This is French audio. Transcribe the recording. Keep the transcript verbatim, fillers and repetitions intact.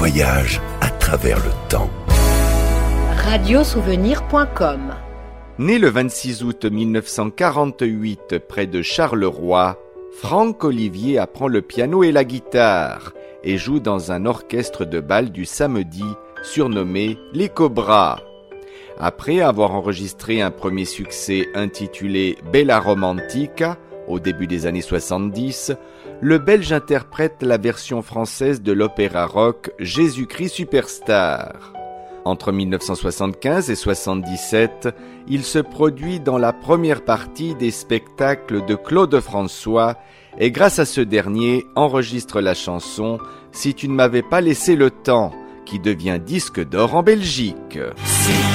voyage à travers le temps. radiosouvenir point com. Né le vingt-six août mille neuf cent quarante-huit près de Charleroi, Franck Olivier apprend le piano et la guitare et joue dans un orchestre de bal du samedi surnommé Les Cobras. Après avoir enregistré un premier succès intitulé Bella Romantica au début des années soixante-dix, le Belge interprète la version française de l'opéra rock Jésus-Christ Superstar. Entre mille neuf cent soixante-quinze et soixante-dix-sept, il se produit dans la première partie des spectacles de Claude François et grâce à ce dernier enregistre la chanson « Si tu ne m'avais pas laissé le temps » qui devient disque d'or en Belgique. Si